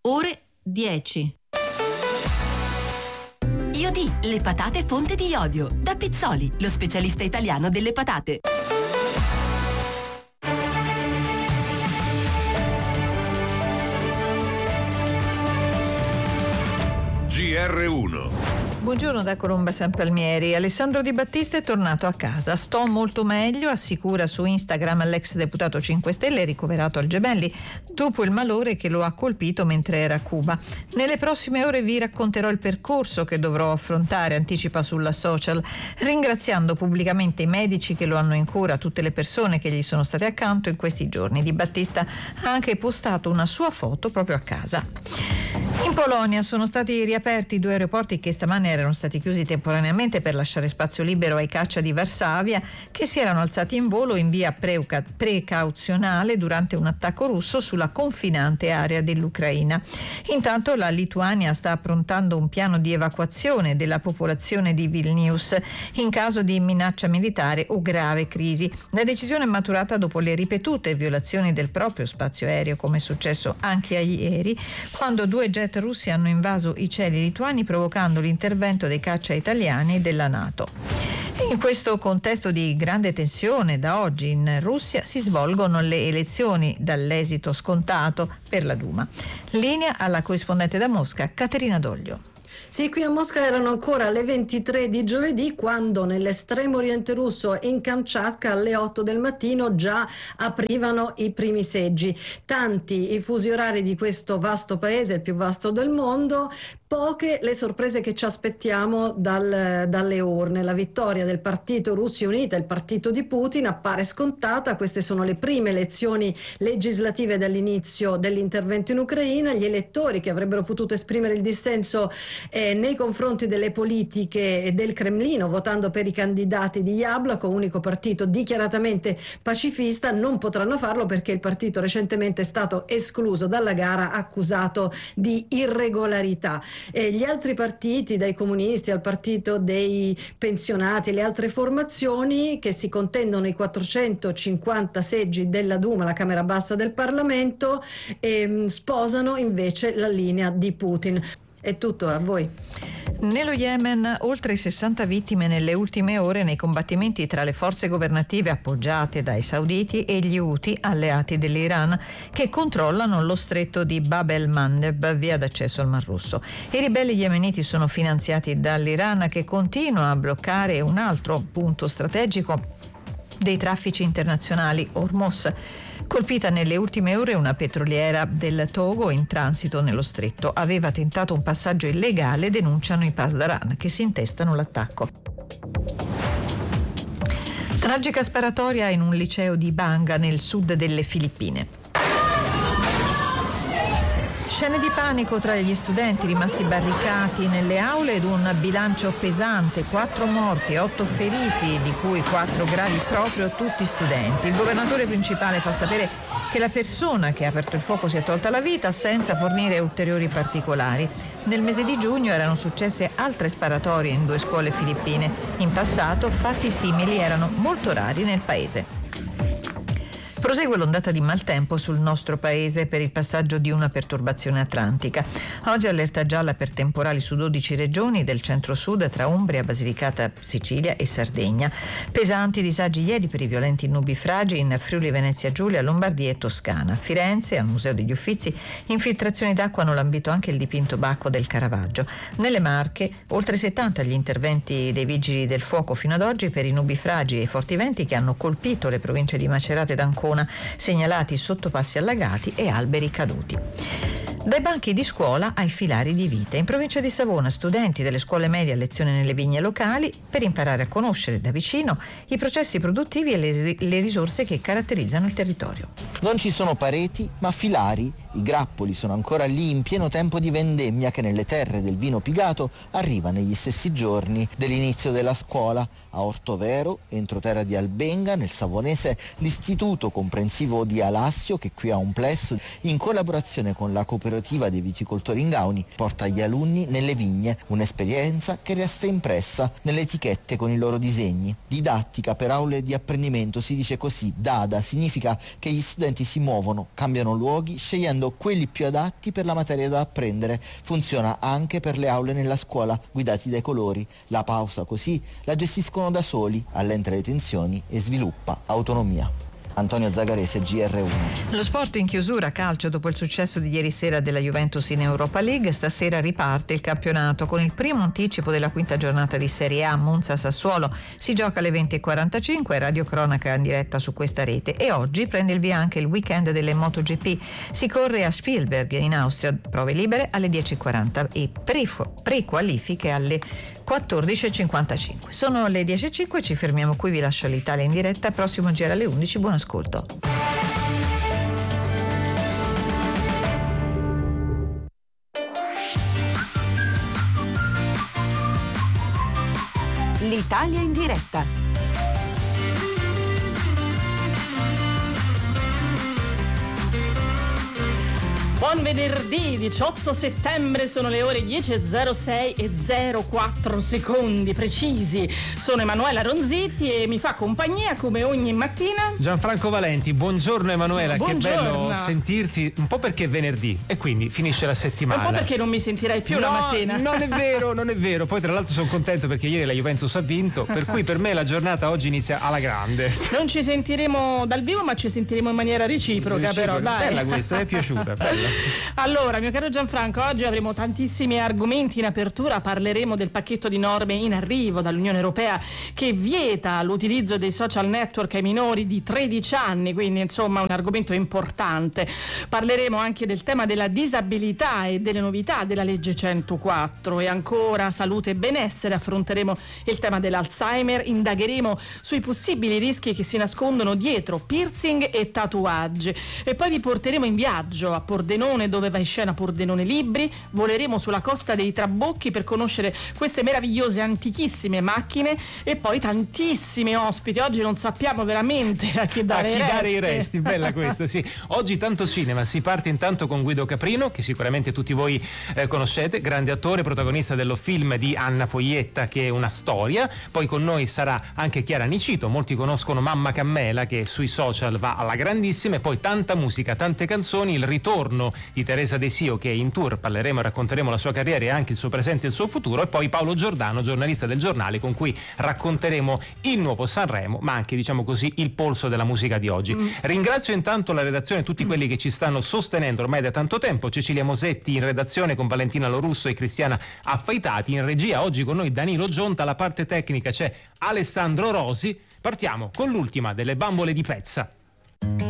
ore 10. Iodi, le patate fonte di iodio. Da Pizzoli, lo specialista italiano delle patate. GR1. Buongiorno da Colomba San Palmieri. Alessandro Di Battista è tornato a casa. Sto molto meglio, assicura su Instagram l'ex deputato 5 Stelle ricoverato al Gemelli dopo il malore che lo ha colpito mentre era a Cuba. Nelle prossime ore vi racconterò il percorso che dovrò affrontare, anticipa sulla social, ringraziando pubblicamente i medici che lo hanno in cura, tutte le persone che gli sono state accanto in questi giorni. Di Battista ha anche postato una sua foto proprio a casa. In Polonia sono stati riaperti 2 aeroporti che stamane erano stati chiusi temporaneamente per lasciare spazio libero ai caccia di Varsavia, che si erano alzati in volo in via precauzionale durante un attacco russo sulla confinante area dell'Ucraina. Intanto la Lituania sta approntando un piano di evacuazione della popolazione di Vilnius in caso di minaccia militare o grave crisi. La decisione è maturata dopo le ripetute violazioni del proprio spazio aereo, come è successo anche ieri, quando 2 jet russi hanno invaso i cieli lituani provocando l'intervento dei caccia italiani e della NATO. E in questo contesto di grande tensione da oggi in Russia si svolgono le elezioni dall'esito scontato per la Duma. Linea alla corrispondente da Mosca, Caterina Doglio. Sì, qui a Mosca erano ancora le 23 di giovedì quando nell'estremo oriente russo in Kamchatka alle 8 del mattino già aprivano i primi seggi. Tanti i fusi orari di questo vasto paese, il più vasto del mondo, poche le sorprese che ci aspettiamo dalle urne. La vittoria del partito Russia Unita, il partito di Putin, appare scontata. Queste sono le prime elezioni legislative dall'inizio dell'intervento in Ucraina. Gli elettori che avrebbero potuto esprimere il dissenso nei confronti delle politiche del Cremlino, votando per i candidati di Jabloko, unico partito dichiaratamente pacifista, non potranno farlo perché il partito recentemente è stato escluso dalla gara, accusato di irregolarità. Gli altri partiti, dai comunisti al partito dei pensionati, le altre formazioni che si contendono i 450 seggi della Duma, la Camera Bassa del Parlamento, sposano invece la linea di Putin. È tutto, a voi. Nello Yemen, oltre 60 vittime nelle ultime ore nei combattimenti tra le forze governative appoggiate dai sauditi e gli Houthi, alleati dell'Iran, che controllano lo stretto di Bab el-Mandeb, via d'accesso al Mar Rosso. I ribelli yemeniti sono finanziati dall'Iran, che continua a bloccare un altro punto strategico dei traffici internazionali, Hormuz. Colpita nelle ultime ore una petroliera del Togo in transito nello stretto. Aveva tentato un passaggio illegale, denunciano i Pasdaran, che si intestano l'attacco. Tragica sparatoria in un liceo di Banga nel sud delle Filippine. Scene di panico tra gli studenti rimasti barricati nelle aule ed un bilancio pesante, 4 morti, 8 feriti, di cui 4 gravi proprio tutti studenti. Il governatore principale fa sapere che la persona che ha aperto il fuoco si è tolta la vita senza fornire ulteriori particolari. Nel mese di giugno erano successe altre sparatorie in 2 scuole filippine. In passato fatti simili erano molto rari nel paese. Prosegue l'ondata di maltempo sul nostro paese per il passaggio di una perturbazione atlantica. Oggi allerta gialla per temporali su 12 regioni del centro-sud tra Umbria, Basilicata, Sicilia e Sardegna. Pesanti disagi ieri per i violenti nubifragi in Friuli Venezia Giulia, Lombardia e Toscana. A Firenze, al Museo degli Uffizi, infiltrazioni d'acqua hanno lambito anche il dipinto Bacco del Caravaggio. Nelle Marche, oltre 70 gli interventi dei vigili del fuoco fino ad oggi per i nubifragi e i forti venti che hanno colpito le province di Macerata ed Ancona, segnalati sottopassi allagati e alberi caduti. Dai banchi di scuola ai filari di vita. In provincia di Savona, studenti delle scuole medie a lezione nelle vigne locali per imparare a conoscere da vicino i processi produttivi e le risorse che caratterizzano il territorio. Non ci sono pareti, ma filari. I grappoli sono ancora lì in pieno tempo di vendemmia che nelle terre del vino pigato arriva negli stessi giorni dell'inizio della scuola. A Ortovero, entroterra di Albenga, nel Savonese, l'istituto comprensivo di Alassio, che qui ha un plesso, in collaborazione con la cooperativa dei viticoltori Ingauni, porta gli alunni nelle vigne, un'esperienza che resta impressa nelle etichette con i loro disegni. Didattica per aule di apprendimento si dice così, DADA, significa che gli studenti si muovono, cambiano luoghi, scegliendo scegliendo quelli più adatti per la materia da apprendere. Funziona anche per le aule nella scuola, guidati dai colori. La pausa così la gestiscono da soli, allenta le tensioni e sviluppa autonomia. Antonio Zagarese, GR1. Lo sport in chiusura, calcio. Dopo il successo di ieri sera della Juventus in Europa League, stasera riparte il campionato con il primo anticipo della quinta giornata di Serie A. Monza-Sassuolo si gioca alle 20:45, Radio Cronaca in diretta su questa rete, e oggi prende il via anche il weekend delle MotoGP. Si corre a Spielberg in Austria, prove libere alle 10:40 e prequalifiche alle 14:55. Sono le 10:05, ci fermiamo qui, vi lascio l'Italia in diretta, prossimo giro alle 11, buon ascolto. L'Italia in diretta. Buon venerdì 18 settembre, sono le ore 10:06 e 04 secondi precisi. Sono Emanuela Ronzitti e mi fa compagnia come ogni mattina Gianfranco Valenti. Buongiorno Emanuela, Buongiorno. Che bello sentirti, un po' perché è venerdì e quindi finisce la settimana. un po' perché non mi sentirai più la mattina. Non è vero. Poi tra l'altro sono contento perché ieri la Juventus ha vinto, per cui per me la giornata oggi inizia alla grande. Non ci sentiremo dal vivo, ma ci sentiremo in maniera reciproca. Però dai. Bella questa, mi è piaciuta, bella. Allora, mio caro Gianfranco, oggi avremo tantissimi argomenti in apertura. Parleremo del pacchetto di norme in arrivo dall'Unione Europea che vieta l'utilizzo dei social network ai minori di 13 anni, quindi insomma un argomento importante. Parleremo anche del tema della disabilità e delle novità della legge 104, e ancora salute e benessere. Affronteremo il tema dell'Alzheimer, indagheremo sui possibili rischi che si nascondono dietro piercing e tatuaggi, e poi vi porteremo in viaggio a Pordenone, dove va in scena Pordenone Libri. Voleremo sulla costa dei Trabocchi per conoscere queste meravigliose antichissime macchine, e poi tantissimi ospiti. Oggi non sappiamo veramente a chi dare i resti. Bella questa, sì. Oggi tanto cinema, si parte intanto con Guido Caprino, che sicuramente tutti voi conoscete, grande attore, protagonista dello film di Anna Foglietta che è una storia. Poi con noi sarà anche Chiara Nicito, molti conoscono Mamma Cammela, che sui social va alla grandissima, e poi tanta musica, tante canzoni, il ritorno di Teresa De Sio che è in tour, parleremo e racconteremo la sua carriera e anche il suo presente e il suo futuro, e poi Paolo Giordano, giornalista del Giornale, con cui racconteremo il nuovo Sanremo, ma anche, diciamo così, il polso della musica di oggi. Ringrazio intanto la redazione e tutti quelli che ci stanno sostenendo ormai da tanto tempo: Cecilia Mosetti in redazione con Valentina Lorusso e Cristiana Affaitati, in regia oggi con noi Danilo Gionta, alla parte tecnica c'è Alessandro Rosi. Partiamo con l'ultima delle Bambole di Pezza.